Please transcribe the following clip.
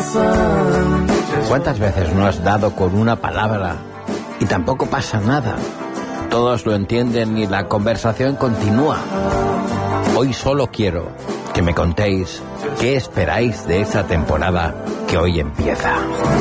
¿Cuántas veces no has dado con una palabra y tampoco pasa nada? Todos lo entienden y la conversación continúa. Hoy solo quiero que me contéis qué esperáis de esa temporada que hoy empieza.